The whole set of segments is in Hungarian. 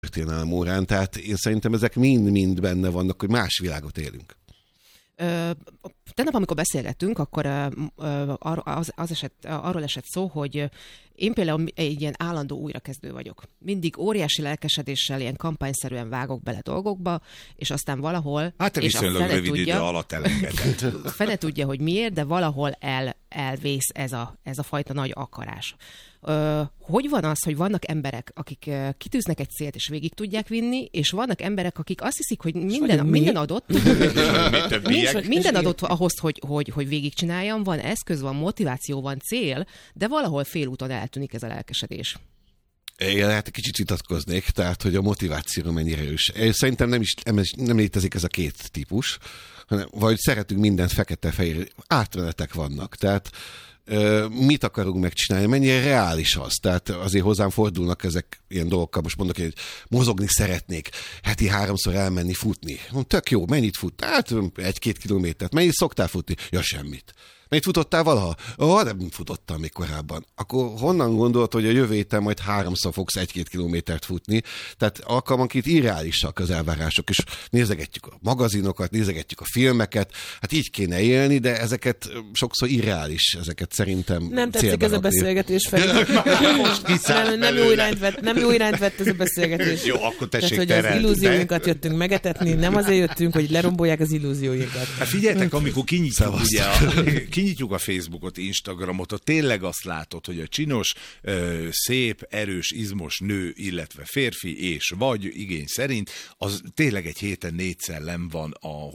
történelem órán, tehát én szerintem ezek mind-mind benne vannak, hogy más világot élünk. Tegnap, amikor beszélgettünk, akkor arról esett szó, hogy én például egy ilyen állandó újrakezdő vagyok. Mindig óriási lelkesedéssel, ilyen kampányszerűen vágok bele dolgokba, és aztán valahol... Hát te viszonylag rövid idő alatt elengedett. Fene tudja, hogy miért, de valahol elvész ez a fajta nagy akarás. Hogy van az, hogy vannak emberek, akik kitűznek egy célt és végig tudják vinni, és vannak emberek, akik azt hiszik, hogy minden adott, minden adott ahhoz, hogy végigcsináljam, van eszköz, van motiváció, van cél, de valahol félúton eltűnik ez a lelkesedés. Én hát egy kicsit vitatkoznék, tehát, hogy a motiváció mennyire erős. Szerintem nem létezik ez a két típus, hanem vagy szeretünk mindent fekete-fehér, átmenetek vannak, tehát mit akarunk megcsinálni, mennyire reális az. Tehát azért hozzám fordulnak ezek ilyen dolgokkal, most mondok, hogy mozogni szeretnék, heti 3-szor elmenni futni. Tök jó, mennyit fut? Hát 1-2 kilométert. Mennyit szoktál futni? Ja, semmit. Mennyit futottál valaha? Nem futottam még korábban. Akkor honnan gondolod, hogy a jövő héten majd 3-szor fogsz 1-2 kilométert futni? Tehát alkalmanként irreálisak az elvárások, és nézegetjük a magazinokat, nézegetjük a filmeket, hát így kéne élni, de ezeket sokszor irreális, ezeket szerintem nem tetszik ez a beszélgetés felé. Nem jó irányt vett ez a beszélgetés. Jó, akkor tessék tehát, hogy az illúzióinkat jöttünk megetetni, nem azért jöttünk, hogy lerombolják az illúzióinkat. Hát figyeljetek, amikor kinyitjuk a Facebookot, Instagramot, ott tényleg azt látod, hogy a csinos, szép, erős, izmos nő, illetve férfi és vagy igény szerint, az tényleg egy héten 4-szer nem van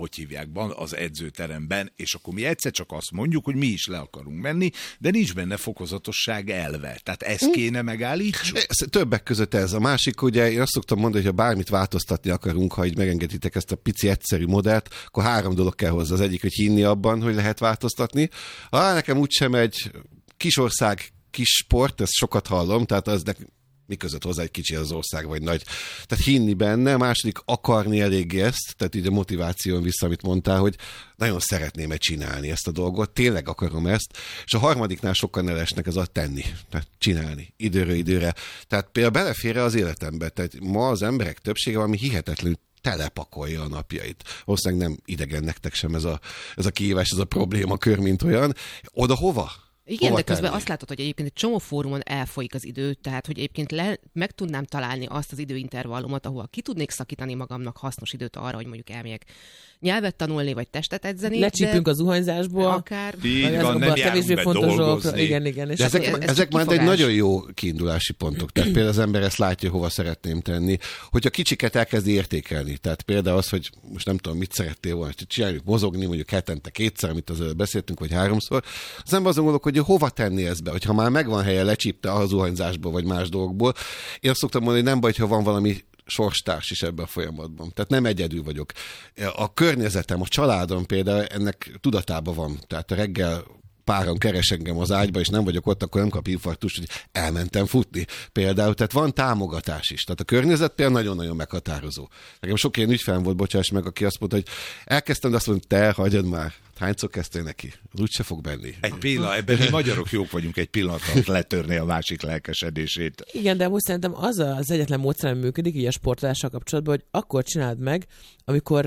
az edzőteremben, és akkor mi egyszer csak azt mondjuk, hogy mi is le akarunk menni, de nincs benne fokozatosság elve. Tehát ezt kéne megállítsuk. Többek között ez. A másik, ugye én azt szoktam mondani, hogy ha bármit változtatni akarunk, ha így megengeditek ezt a pici egyszerű modellt, akkor 3 dolog kell hozzá. Az egyik, hogy hinni abban, hogy lehet változtatni. Nekem úgysem egy kisország, kis sport, ezt sokat hallom, tehát az mi között hozzá egy kicsi az ország, vagy nagy. Tehát hinni benne, a második akarni eléggé ezt, tehát így a motiváción vissza, amit mondtál, hogy nagyon szeretném csinálni ezt a dolgot, tényleg akarom ezt, és a harmadiknál sokkal nelesnek ez a tenni, tehát csinálni, időről időre. Tehát például belefér az életembe, tehát ma az emberek többsége valami hihetetlenül telepakolja a napjait. Valószínűleg nem idegen nektek sem ez a kihívás, ez a problémakör, mint olyan. Oda hova? Igen, de közben azt látod, hogy egyébként egy csomó fórumon elfolyik az idő, tehát hogy egyébként meg tudnám találni azt az időintervallumot, ahol ki tudnék szakítani magamnak hasznos időt arra, hogy mondjuk elmegyek nyelvet tanulni, vagy testet edzeni. Lecsípünk az zuhanyzásból. Akár. Így van, nem járunk be dolgozni. Igen. És ezek már egy nagyon jó kiindulási pontok. Tehát például az ember ezt látja, hova szeretném tenni. Hogyha kicsiket elkezdi értékelni. Tehát például az, hogy most nem tudom, mit szerettél volna csinálni, mozogni, mondjuk hetente 2-szer, amit az előbb beszéltünk, vagy 3-szor. Az ember azon gondolok, hogy hova tenni ezt be, hogyha már megvan helye, lecsípte a zuhanyzásból, vagy más dolgokból. Én azt szoktam mondani, hogy nem baj, ha van valami sorstárs is ebben a folyamatban. Tehát nem egyedül vagyok. A környezetem, a családom például ennek tudatában van. Tehát a reggel páran keres engem az ágyba, és nem vagyok ott, akkor nem kap infarktust, hogy elmentem futni például. Tehát van támogatás is. Tehát a környezet például nagyon-nagyon meghatározó. Nekem sok ilyen ügyfelem volt, bocsáss meg, aki azt mondta, hogy elkezdtem, de azt mondta, te hagyjad már. Hányszor kezdtél neki? Az úgyse fog benni. Egy pillanat, ebben mi magyarok jók vagyunk egy pillanat letörni a másik lelkesedését. Igen, de most szerintem az egyetlen módszer, ami működik így a sportolással kapcsolatban, hogy akkor csináld meg, amikor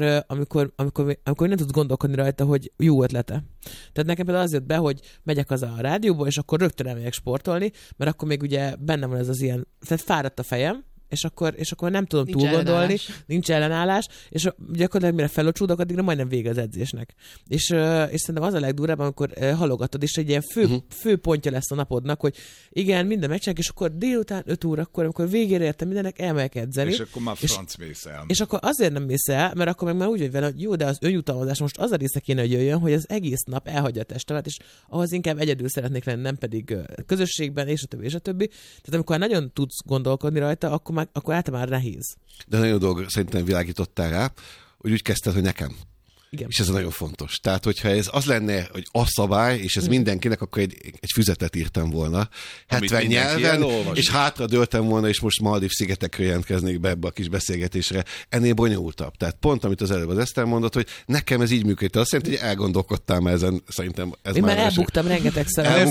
nem tudsz gondolkodni rajta, hogy jó ötlete. Tehát nekem például az jött be, hogy megyek az a rádióba, és akkor rögtön elmegyek sportolni, mert akkor még ugye bennem van ez az ilyen, tehát fáradt a fejem, és akkor nem tudom túl gondolni, nincs ellenállás, és gyakorlatilag mire felocsúdok, addigra majdnem vége az edzésnek. És szerintem az a legdurább, amikor halogatod, és egy ilyen fő pontja lesz a napodnak, hogy igen, minden megcsinálják, és akkor délután 5 órakor, amikor végére értem mindennek, elmegyek edzeni. És akkor már franc mész el. És akkor azért nem mész el, mert akkor meg már úgy vagy vele, hogy jó, de az önjutalmazás most az a része kéne, hogy jöjjön, hogy az egész nap elhagyja a testemet, és ahhoz inkább egyedül szeretnék lenni, nem pedig közösségben, és a többi. Tehát amikor nagyon tudsz gondolkodni rajta, akkor általában nehéz. De nagyon dolog szerintem világítottál rá, hogy úgy kezdted, hogy nekem. Igen. És ez nagyon fontos. Tehát, hogyha ez az lenne, hogy a szabály, és ez mindenkinek, akkor egy füzetet írtam volna. 70 nyelven, és hátra dőltem volna, és most Maldív-szigetekről jelentkeznék be ebbe a kis beszélgetésre. Ennél bonyolultabb. Tehát pont, amit az előbb az Eszter mondott, hogy nekem ez így működik. Azt jelenti, hogy elgondolkodtál már ezen, szerintem ez én már elbuktam rengetegszer.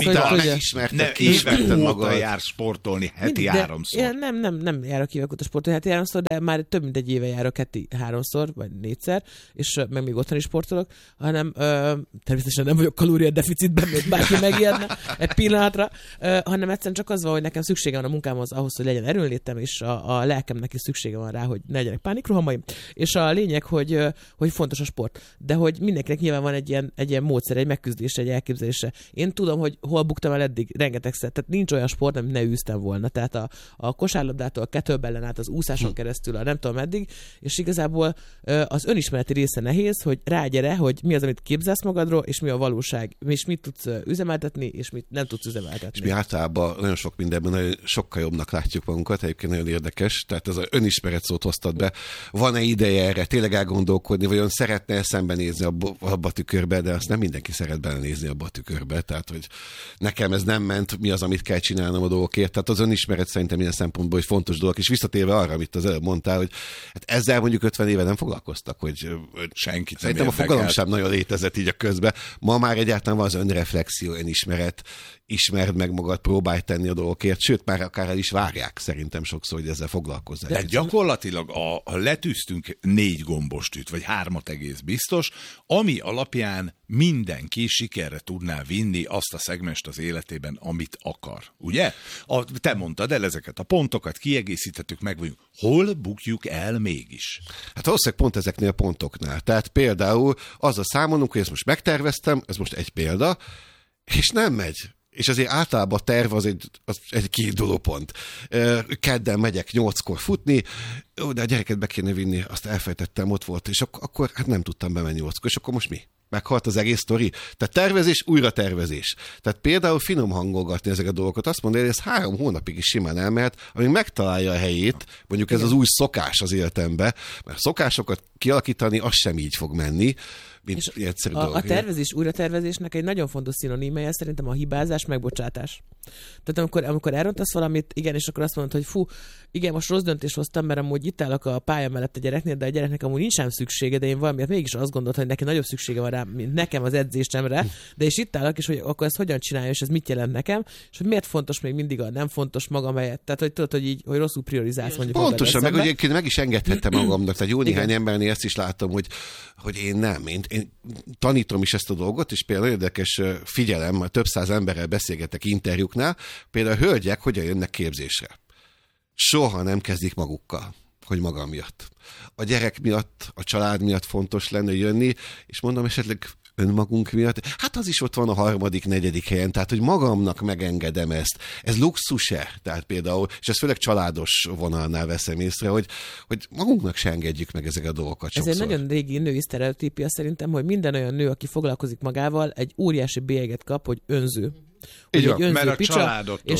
Megismerted magad. Jár sportolni heti 3-szor. Nem járok évek óta sportolni heti 3-szor, de már több mint egy éve járok heti 3-szor, vagy 4-szer, és meg még otthon is sportolok, hanem természetesen nem vagyok kalóriadeficitben, még bárki megijedne egy pillanatra, hanem egyszerűen csak az van, hogy nekem szüksége van a munkámhoz ahhoz, hogy legyen erőnlétem, és a lelkemnek is szüksége van rá, hogy ne legyenek pánikrohamaim. És a lényeg, hogy fontos a sport. De hogy mindenkinek nyilván van egy ilyen módszer, egy megküzdése, egy elképzelése. Én tudom, hogy hol buktam el eddig rengetegszer. Tehát nincs olyan sport, amit ne űztem volna. Tehát a kosárlabdától, a kettlebellen át, az úszáson keresztül, a nem tudom meddig, és igazából az önismereti része nehéz, hogy rágyere, hogy mi az, amit képzelsz magadról, és mi a valóság, és mit tudsz üzemeltetni, és mit nem tudsz üzemeltetni. És mi általában nagyon sok mindenben nagyon sokkal jobbnak látjuk magunkat, egyébként nagyon érdekes, tehát ez az önismeret szót hoztad be. Van-e ideje erre tényleg elgondolkodni, vagy olyan szeretne szembenézni abba a tükörbe, de azt nem mindenki szeret belenézni abba a tükörbe, tehát hogy nekem ez nem ment, mi az, amit kell csinálnom a dolgokért. Tehát az önismeret szerintem ilyen szempontból egy fontos dolog, és visszatérve arra, amit az előbb mondtál, hogy hát ezzel mondjuk 50 éve nem foglalkoztak, hogy senkit szerintem a fogalom sem nagyon létezett így a közben. Ma már egyáltalán van az önreflexió, önismeret, ismerd meg magad, próbálj tenni a dolgokért, sőt, már akár el is várják szerintem sokszor, hogy ezzel foglalkozzál. De gyakorlatilag letűztünk 4 gombostűt, vagy 3 egész biztos, ami alapján mindenki sikerre tudná vinni azt a szegmest az életében, amit akar. Ugye? Te mondtad el ezeket a pontokat, kiegészítettük meg, vagyunk. Hol bukjuk el mégis? Hát valószínűleg pont ezeknél a pontoknál. Tehát például azzal számolunk, hogy ezt most megterveztem, ez most egy példa, és nem megy. És azért általában a terv az egy kiinduló pont. Kedden megyek 8-kor futni, de a gyereket be kéne vinni, azt elfejtettem, ott volt, és akkor hát nem tudtam bemenni 8-kor, és akkor most mi? Meghalt az egész sztori. Tehát tervezés, újra tervezés. Tehát például finom hangolgatni ezek a dolgokat, azt mondani, hogy ez 3 hónapig is simán elmehet, amíg megtalálja a helyét, mondjuk ez az új szokás az életembe, mert szokásokat kialakítani, az sem így fog menni, mint egyszerű dolog. A tervezés, újratervezésnek egy nagyon fontos szinonimája szerintem a hibázás, megbocsátás. Tehát amikor elrontasz valamit, igen, és akkor azt mondod, hogy fú, igen, most rossz döntést hoztam, mert amúgy itt állok a pálya mellett a gyereknél, de a gyereknek amúgy nincs sem szüksége, de én valamiért mégis azt gondoltam, hogy neki nagyobb szüksége van rá, mint nekem az edzésemre, de és itt állok, és hogy akkor ezt hogyan csinálja, és ez mit jelent nekem, és hogy miért fontos még mindig a nem fontos magam helyett. Tehát, hogy tudod, hogy rosszul priorizálsz mondjuk. Pontosan, meg ugye meg is engedhettem magamnak. Tehát jó néhány embernél ezt is látom, hogy én nem. Én tanítom is ezt a dolgot, és például érdekes figyelem, több száz emberrel beszélgetek interjúknál, például a hölgyek hogyan jönnek képzésre. Soha nem kezdik magukkal, hogy magam miatt. A gyerek miatt, a család miatt fontos lenne jönni, és mondom esetleg önmagunk miatt. Hát az is ott van a 3.-4. helyen, tehát hogy magamnak megengedem ezt. Ez luxus-e? Tehát például, és ezt főleg családos vonalnál veszem észre, hogy magunknak se engedjük meg ezeket a dolgokat sokszor. Ez egy nagyon régi női sztereotípia szerintem, hogy minden olyan nő, aki foglalkozik magával, egy óriási bélyeget kap, hogy önző. Így van, mert a családottól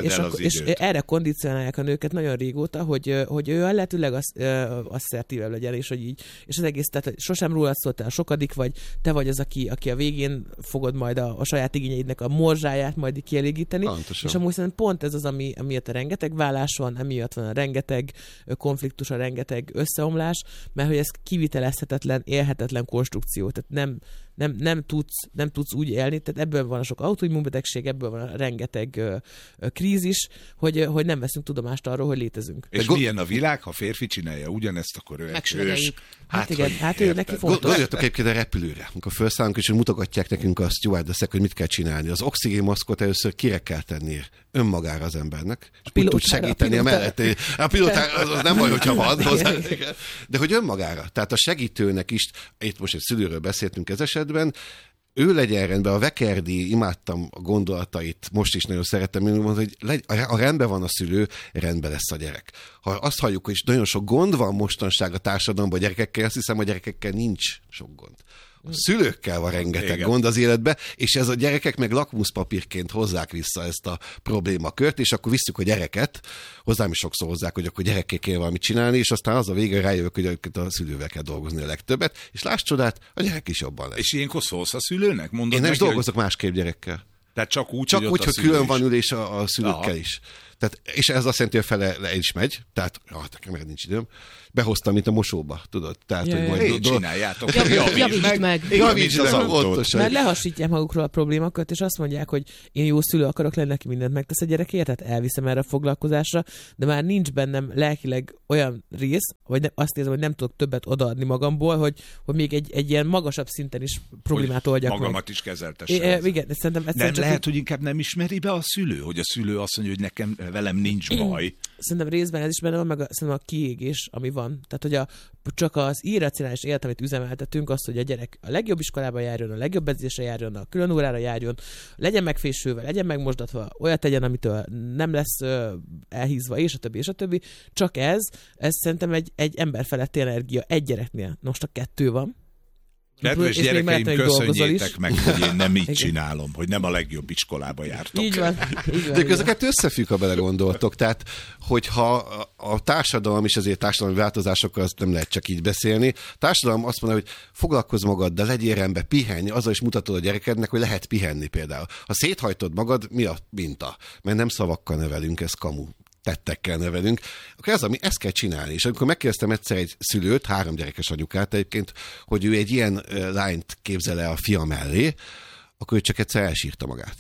és erre kondicionálják a nőket nagyon régóta, hogy ő a lehetőleg asszertívebb legyen, és hogy így, és az egész, tehát sosem rólad szól, te sokadik vagy, te vagy az, aki a végén fogod majd a saját igényeidnek a morzsáját majd kielégíteni. Pontosan. És amúgy szerintem pont ez az, amiatt a rengeteg vállás van, emiatt van a rengeteg konfliktus, a rengeteg összeomlás, mert hogy ez kivitelezhetetlen, élhetetlen konstrukció. Tehát nem tudsz úgy élni, tehát ebből van a sok autoimmunbetegség, ebből van a rengeteg krízis, hogy nem veszünk tudomást arról, hogy létezünk. És milyen a világ, ha férfi csinálja ugyanezt, akkor ő egy hős. Hát igen, hát ő neki fontos. Gondoljatok egyébként a repülőre, amikor felszállunk, és mutogatják nekünk a stewardessek, hogy mit kell csinálni. Az oxigénmaszkot először kire kell tenni önmagára az embernek, és úgy tud segíteni a mellett. A pilótára az nem baj, hogyha van hozzá. De hogy önmagára. Tehát a segítőnek is, itt most egy szülőről beszéltünk ez esetben, ő legyen rendben, a Vekerdi, imádtam a gondolatait, most is nagyon szeretem, hogy ha rendben van a szülő, rendben lesz a gyerek. Ha azt halljuk, hogy nagyon sok gond van mostanság a társadalomban a gyerekekkel, azt hiszem, a gyerekekkel nincs sok gond. A szülőkkel van rengeteg gond az életbe, és ez a gyerekek meg lakmuszpapírként hozzák vissza ezt a problémakört, és akkor visszük a gyereket, hozzám is sokszor hozzák, hogy akkor gyerekké kéne valamit csinálni, és aztán az a vége rájövök, hogy a szülővel kell dolgozni a legtöbbet, és láss csodát, a gyerek is jobban lesz. És ilyenkor szólsz a szülőnek? Mondod én nem is neki, dolgozok másképp gyerekkel. Tehát csak úgy, hogy külön van ülés a szülőkkel is. Tehát, és ez azt jelenti, hogy fele le is megy, tehát nekem meg nincs időm. Behoztam, mint a mosóba, tudod? Tehát, hogy majd csináljátok. Javítsd meg. Javítsd az autót. Mert lehasítják magukról a problémákat, és azt mondják, hogy én jó szülő akarok lenni, neki mindent megtesz a gyerekért, tehát elviszem erre a foglalkozásra, de már nincs bennem lelkileg olyan rész, vagy azt érzem, hogy nem tudok többet odaadni magamból, hogy még egy ilyen magasabb szinten is problémát oldjak magamat is kezeltessem. Igen, szerintem nem lehet, hogy inkább nem ismeri be a szülő, hogy a szülő azt mondja, hogy nekem velem nincs baj. Szerintem részben ez is benne van, meg szerintem a kiégés, ami van. Tehát, hogy csak az irracionális élet, amit üzemeltetünk, az, hogy a gyerek a legjobb iskolába járjon, a legjobb edzésre járjon, a külön órára járjon, legyen megfésülve, legyen megmosdatva, olyat tegyen, amitől nem lesz elhízva, és a többi. Csak ez szerintem egy emberfeletti energia egy gyereknél. Most a 2 van. Kedves gyerekeim, köszönjétek meg, hogy én nem így csinálom, hogy nem a legjobb iskolába jártok. Így van. De ez a 2 összefügg, ha belegondoltok. Tehát, hogyha a társadalom és azért társadalmi változásokkal azt nem lehet csak így beszélni. A társadalom azt mondja, hogy foglalkozz magaddal, legyél rendbe, pihenj, azzal is mutatod a gyerekednek, hogy lehet pihenni például. Ha széthajtod magad, mi a minta? Mert nem szavakkal nevelünk, ez kamu. Tettekkel nevelünk, akkor ezt kell csinálni. És amikor megkérdeztem egyszer egy szülőt, 3 gyerekes anyukát egyébként, hogy ő egy ilyen lányt képzel el a fia mellé, akkor ő csak egyszer elsírta magát.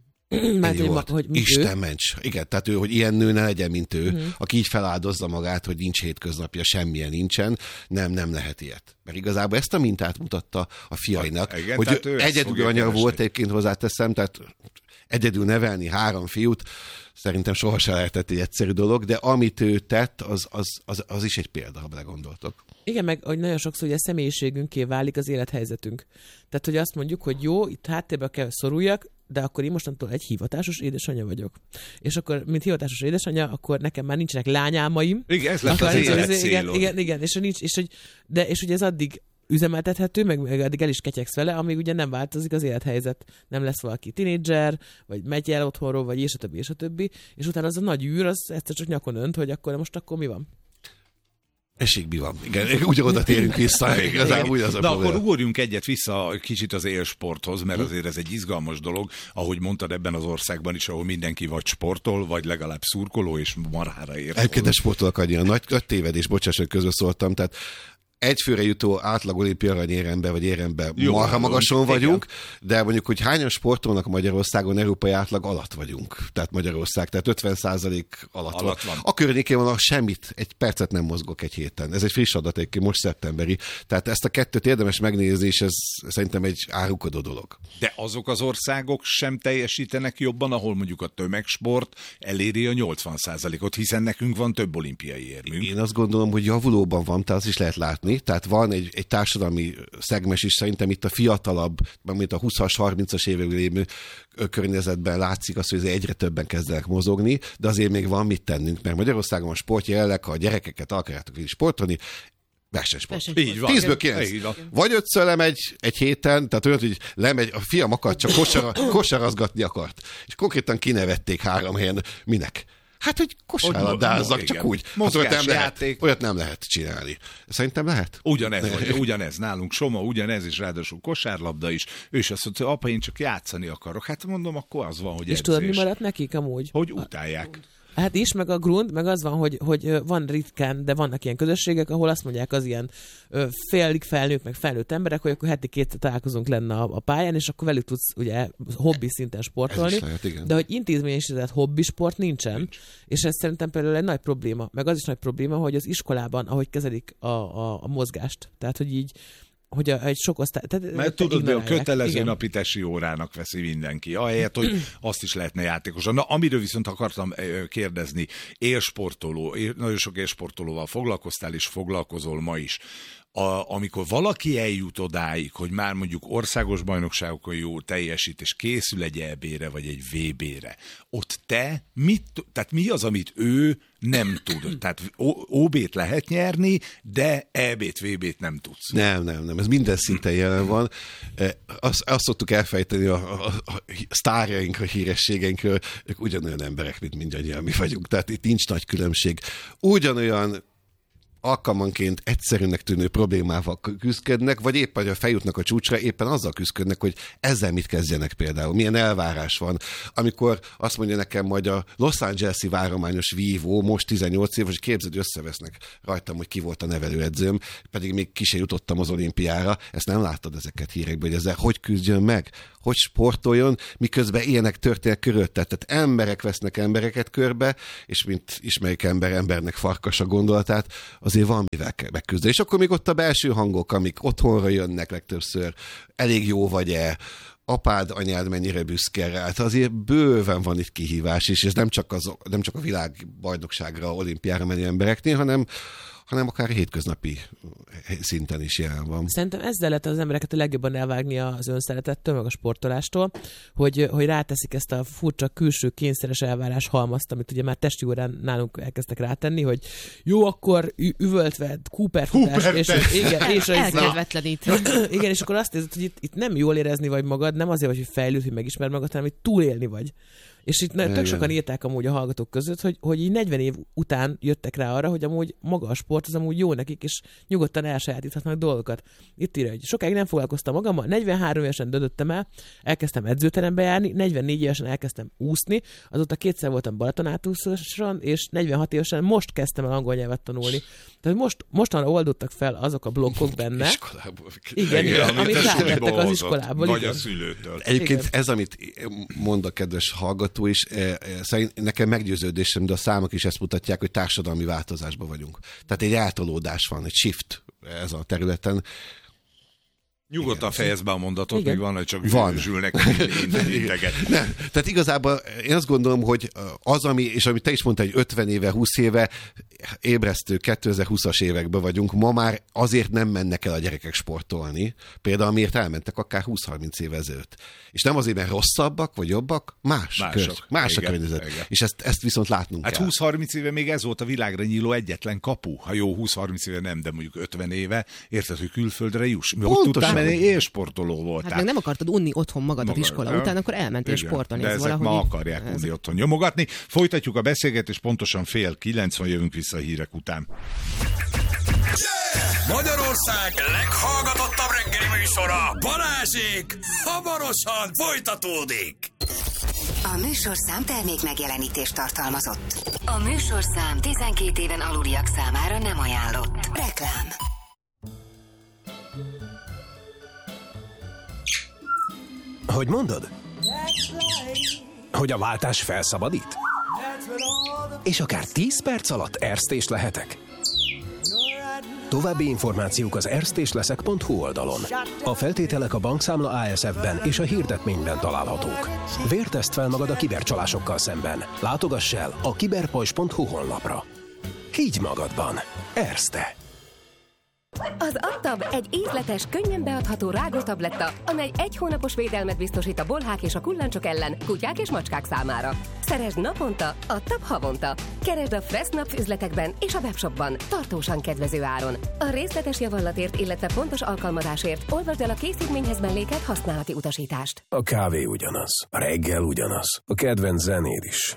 Hogy Isten ments. Igen, tehát ő, hogy ilyen nő ne legyen, mint ő, aki így feláldozza magát, hogy nincs hétköznapja, semmilyen nincsen, nem lehet ilyet. Mert igazából ezt a mintát mutatta a fiainak, igen, hogy ő egyedül anya volt, egyébként hozzáteszem, tehát egyedül nevelni 3 fiút, szerintem sohasem lehetett egy egyszerű dolog, de amit ő tett, az is egy példa, ha belegondoltok. Igen, meg hogy nagyon sokszor ugye személyiségünké válik az élethelyzetünk. Tehát, hogy azt mondjuk, hogy jó, itt háttérbe kell szoruljak, de akkor én mostantól egy hivatásos édesanyja vagyok. És akkor, mint hivatásos édesanyja, akkor nekem már nincsenek lányálmaim. Igen, ez lett az életcélod. Igen, és hogy ez addig üzemeltethető, meg addig el is ketyegsz vele, amíg ugye nem változik az élethelyzet. Nem lesz valaki tinédzser, vagy megy el otthonról, vagy és a többi, és utána az a nagy űr, az egyszer csak nyakon önt, hogy akkor mi van? Mi van. Igen, úgy oda térünk vissza. Igazából az a de akkor ugorjunk egyet vissza kicsit az élsporthoz, mert azért ez egy izgalmas dolog, ahogy mondtad ebben az országban is, ahol mindenki vagy sportol, vagy legalább szurkoló, és marhára ér. Egyébként sportolok annyira. Nagy tévedés, bocsáss, hogy közbeszóltam, tehát egyfőre jutó átlag olimpia aranyérembe vagy érembe marha magason vagyunk, de mondjuk, hogy hányan sportolnak Magyarországon, európai átlag alatt vagyunk. Tehát Magyarország, tehát 50% alatt van. A környékén van, semmit, egy percet nem mozgok egy héten. Ez egy friss adat, egyébként most szeptemberi. Tehát ezt a 2 érdemes megnézni, és ez szerintem egy árulkodó dolog. De azok az országok sem teljesítenek jobban, ahol mondjuk a tömegsport eléri a 80%-ot, hiszen nekünk van több olimpiai érmünk. Én azt gondolom, hogy javulóban van, tehát azt is lehet látni. Tehát van egy társadalmi szegmens is, szerintem itt a fiatalabb, mint a 20-as, 30-as években lévő környezetben látszik az, hogy egyre többen kezdenek mozogni, de azért még van mit tennünk, mert Magyarországon a sport jelenleg, ha a gyerekeket akarjátok sportolni, versenysport. Így van. 10-ből 9. Vagy 5-ször lemegy egy héten, tehát olyan, hogy lemegy, a fiam akart, csak kosarazgatni akart. És konkrétan kinevették 3 helyen. Minek? Hát, hogy kosárlabdázzak, csak úgy. Olyat nem lehet csinálni. Szerintem lehet. Ugyanez nálunk Soma, ugyanez, és ráadásul kosárlabda is. Ő is azt mondta, hogy apa, én csak játszani akarok. Hát mondom, akkor az van, hogy és tudod, mi maradt nekik amúgy? Hogy utálják. Hát is, meg a grund, meg az van, hogy van ritkán, de vannak ilyen közösségek, ahol azt mondják az ilyen félig felnőtt, meg felnőtt emberek, hogy akkor heti 2 találkozunk lenne a pályán, és akkor velük tudsz ugye hobbi szinten sportolni. Lehet, de hogy intézményesített hobbisport nincsen, és ez szerintem például egy nagy probléma. Meg az is nagy probléma, hogy az iskolában, ahogy kezelik a mozgást. Tehát, hogy így hogy egy sok osztály... Mert tudod, hogy a kötelező napi tesi órának veszi mindenki. Ahelyett, hogy azt is lehetne játékosan. Na, amiről viszont akartam kérdezni, élsportoló, nagyon sok élsportolóval foglalkoztál, és foglalkozol ma is. amikor valaki eljut odáig, hogy már mondjuk országos bajnokságokon jó teljesít, és készül egy EB-re, vagy egy VB-re, ott te tehát mi az, amit ő nem tud? Tehát OB-t lehet nyerni, de EB-t, VB-t nem tudsz. Nem. Ez minden szinten jelen van. Azt szoktuk elfejteni a sztárjaink, a hírességeinkről, ők ugyanolyan emberek, mint mindannyian mi vagyunk. Tehát itt nincs nagy különbség. Ugyanolyan alkalmanként egyszerűnek tűnő problémával küzdködnek, vagy éppen, hogy feljutnak a csúcsra, éppen azzal küzdködnek, hogy ezzel mit kezdjenek például. Milyen elvárás van. Amikor azt mondja nekem majd a Los Angeles-i várományos vívó, most 18 éves, hogy képzeld, összevesznek rajtam, hogy ki volt a nevelőedzőm, pedig még ki se jutottam az olimpiára. Ezt nem láttad ezeket hírekből, hogy ezzel hogy küzdjön meg? Hogy sportoljon, miközben ilyenek történnek körülötte. Tehát emberek vesznek embereket körbe, és mint ismerik embernek farkas a gondolatát, azért van mivel megküzdeni. És akkor még ott a belső hangok, amik otthonra jönnek legtöbbször, elég jó vagy-e, apád, anyád mennyire büszke rá. Hát azért bőven van itt kihívás, és ez nem csak a világbajnokságra, olimpiára menő embereknél, hanem akár hétköznapi szinten is jelen van. Szerintem ezzel lehet az embereket a legjobban elvágni az önszeretettől, meg a sportolástól, hogy ráteszik ezt a furcsa külső kényszeres elvárás halmazt, amit ugye már testi órán nálunk elkezdtek rátenni, hogy jó, akkor üvöltve, Cooper-futás, és elkedvetlenít. Igen, és akkor azt érzed, hogy itt nem jól érezni vagy magad, nem azért, hogy fejlődj, hogy megismerd magad, hanem hogy túlélni vagy. És itt tök sokan írták amúgy a hallgatók között, hogy így 40 év után jöttek rá arra, hogy amúgy maga a sport az amúgy jó nekik, és nyugodtan elsajátíthatnak dolgokat. Itt írja, hogy sokáig nem foglalkoztam magammal, 43 évesen döntöttem el, elkezdtem edzőterembe járni, 44 évesen elkezdtem úszni, azóta 2-szer voltam Balatonátúszáson, és 46 évesen most kezdtem el angol nyelvet tanulni. Tehát mostanra oldottak fel azok a blokkok benne. Iskolából. Igen, amit rátettek az iskolából. Vagy a szülőtől. Egyébként ez, amit mond a kedves hallgató is, szerint nekem meggyőződésem, de a számok is ezt mutatják, hogy társadalmi változásban vagyunk. Tehát egy eltolódás van, egy shift ez a területen. Nyugodtan fejezd be a mondatot, még van, hogy csak zsülnek integet. Nem. Tehát igazából én azt gondolom, hogy az, amit te is mondtál, hogy 50 éve, 20 éve, ébresztő 2020-as években vagyunk, ma már azért nem mennek el a gyerekek sportolni, például miért elmentek akár 20-30 éve ezelőtt. És nem azért, mert rosszabbak vagy jobbak, más a környezet. Igen. És ezt viszont látnunk kell. 20-30 éve még ez volt a világra nyíló egyetlen kapu. Ha jó, 20-30 éve nem, de mondjuk 50 éve, érted, hogy külföldre juss. Ott tudtál menni, élsportoló voltál. Hát meg nem akartad unni otthon magadat iskola után, akkor elmentél sportolni. De ezek ma akarják unni otthon nyomogatni. Folytatjuk a beszélgetést, pontosan 8:30 jövünk vissza a hírek után. Magyarország leghallgatottabb reggeli műsora, Balázsék, hamarosan folytatódik. A műsorszám termék megjelenítést tartalmazott. A műsorszám 12 éven aluliak számára nem ajánlott. Reklám. Hogy mondod? Hogy a váltás felszabadít? És akár 10 perc alatt erztés lehetek? További információk az erztésleszek.hu oldalon. A feltételek a bankszámla ASF-ben és a hirdetményben találhatók. Vérteszt fel magad a kibercsalásokkal szemben. Látogass el a kiberpajzs.hu honlapra. Higgy magadban. Erzte. Az Adtab egy ízletes, könnyen beadható rágótabletta, amely 1 hónapos védelmet biztosít a bolhák és a kullancsok ellen, kutyák és macskák számára. Szeresd naponta, Adtab havonta. Keresd a Fressnapf üzletekben és a webshopban, tartósan kedvező áron. A részletes javallatért, illetve pontos alkalmazásért olvasd el a készítményhez mellékelt használati utasítást. A kávé ugyanaz, a reggel ugyanaz, a kedvenc zenéd is.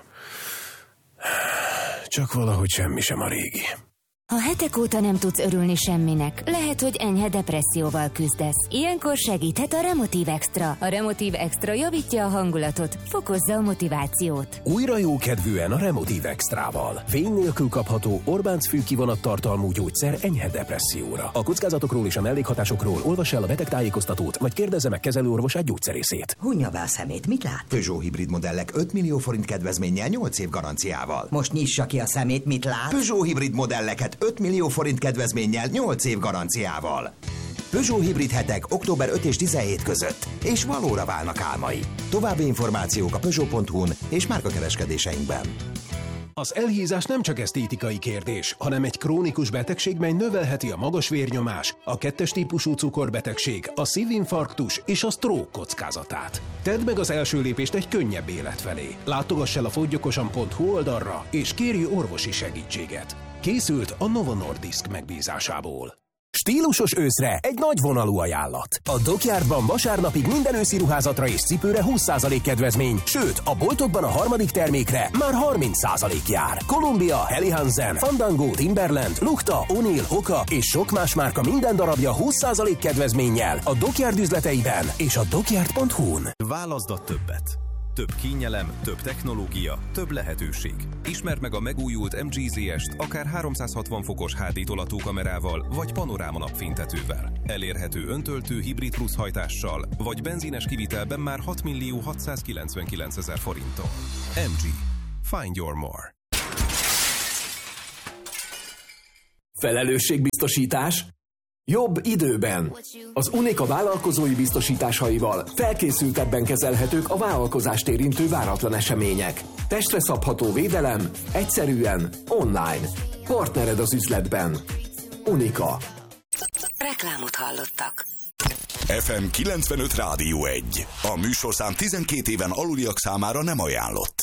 Csak valahogy semmi sem a régi. Ha hetek óta nem tudsz örülni semminek, lehet, hogy enyhe depresszióval küzdesz. Ilyenkor segíthet a Remotív Extra. A Remotív Extra javítja a hangulatot, fokozza a motivációt. Újra jókedvűen a Remotív Extrával. Fény nélkül kapható Orbánc fűkivonat tartalmú gyógyszer enyhe depresszióra. A kockázatokról és a mellékhatásokról olvass el a betegtájékoztatót, vagy kérdezze meg kezelőorvosát, gyógyszerészét. Hunja be a szemét, mit lát? Peugeot hibrid modellek 5 millió forint kedvezménnyel 8 év garanciával. Most nyissa ki a szemét, mit lát? Peugeot hibrid modelleket 5 millió forint kedvezménnyel 8 év garanciával. Peugeot hibrid hetek október 5 és 17 között, és valóra válnak álmai. További információk a Peugeot.hu-n és márkakereskedéseinkben. Az elhízás nem csak esztétikai kérdés, hanem egy krónikus betegség, mely növelheti a magas vérnyomás, a 2-es típusú cukorbetegség, a szívinfarktus és a stroke kockázatát. Tedd meg az első lépést egy könnyebb élet felé. Látogass el a foggyokosan.hu oldalra, és kérj orvosi segítséget. Készült a Novo Nordisk megbízásából. Stílusos őszre egy nagyvonalú ajánlat. A Dockyardban vasárnapig minden őszi ruházatra és cipőre 20% kedvezmény, sőt, a boltokban a harmadik termékre már 30% jár. Columbia, Helly Hansen, Fandango, Timberland, Lukta, O'Neill, Hoka és sok más márka minden darabja 20% kedvezménnyel a Dockyard üzleteiben és a dockyard.hu-n. Válaszd a többet. Több kényelem, több technológia, több lehetőség. Ismerd meg a megújult MG-ZS-t akár 360 fokos HD tolató kamerával, vagy panoráma napfénytetővel. Elérhető öntöltő hibrid plusz hajtással, vagy benzines kivitelben már 6.699.000 forinttal. MG. Find your more. Felelősségbiztosítás? Jobb időben. Az Unica vállalkozói biztosításaival felkészültebben kezelhetők a vállalkozást érintő váratlan események. Testre szabható védelem, egyszerűen, online. Partnered az üzletben. Unica. Reklámot hallottak. FM 95 Rádió 1. A műsorszám 12 éven aluliak számára nem ajánlott.